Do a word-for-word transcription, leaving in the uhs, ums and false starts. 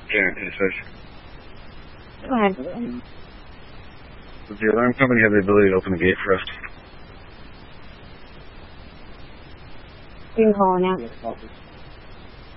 Guarantee search. Go ahead. Does the alarm company have the ability to open the gate for us? You can call it now.